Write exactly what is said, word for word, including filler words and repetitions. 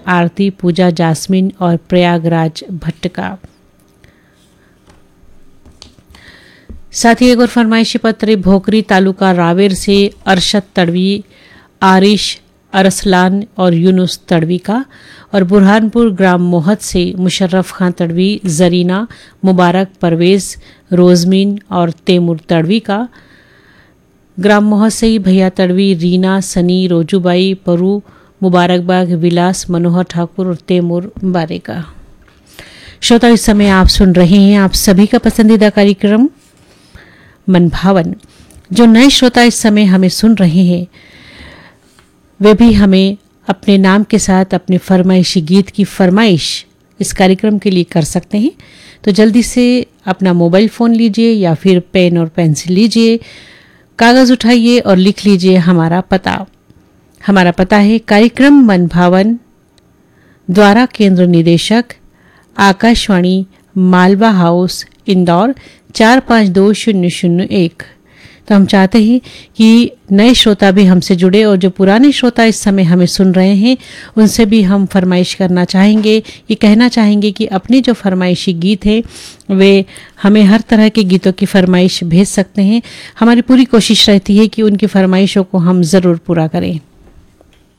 आरती, पूजा jasmine और प्रयागराज भट्ट का। साथ ही एक और फरमाइशी पत्र भोकरी तालुका रावेर से अरशद तड़वी, आरिश अरसलान और यूनुस तड़वी का, और बुरहानपुर ग्राम मोहत से मुशर्रफ खां तड़वी, जरीना, मुबारक, परवेज, रोजमीन और तैमूर तड़वी का। ग्राम मोहत से ही भैया तड़वी, रीना, सनी, रोजूबाई, परू, मुबारकबाग, विलास, मनोहर ठाकुर और तैमूर बारे का। श्रोता, इस समय आप सुन रहे हैं आप सभी का पसंदीदा कार्यक्रम मन भावन। जो नए श्रोता इस समय हमें सुन रहे हैं वे भी हमें अपने नाम के साथ अपने फरमाइशी गीत की फरमाइश इस कार्यक्रम के लिए कर सकते हैं। तो जल्दी से अपना मोबाइल फ़ोन लीजिए या फिर पेन और पेंसिल लीजिए, कागज़ उठाइए और लिख लीजिए हमारा पता। हमारा पता है कार्यक्रम मन भावन, द्वारा केंद्र निदेशक, आकाशवाणी, मालवा हाउस, इंदौर चार पाँच दो शून्य शून्य एक। तो हम चाहते हैं कि नए श्रोता भी हमसे जुड़े और जो पुराने श्रोता इस समय हमें सुन रहे हैं उनसे भी हम फरमाइश करना चाहेंगे, ये कहना चाहेंगे कि अपने जो फरमाइशी गीत हैं वे हमें हर तरह के गीतों की फरमाइश भेज सकते हैं। हमारी पूरी कोशिश रहती है कि उनकी फरमाइशों को हम ज़रूर पूरा करें।